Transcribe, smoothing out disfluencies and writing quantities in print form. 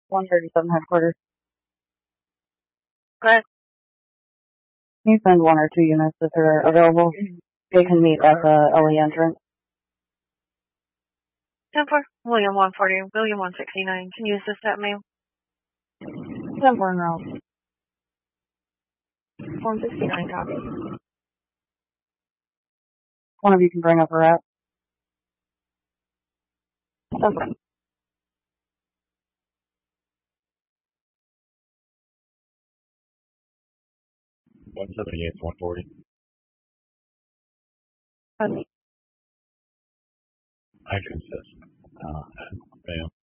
137 headquarters. Go ahead. Can you send 1 or 2 units if they're available? They can meet at the LE entrance. 10-4, William 140, William 169. Can you assist that mail? 10-4 en route. 169 copy. One of you can bring up a rep. 10-4. 178 to 140. I can assist. Bam.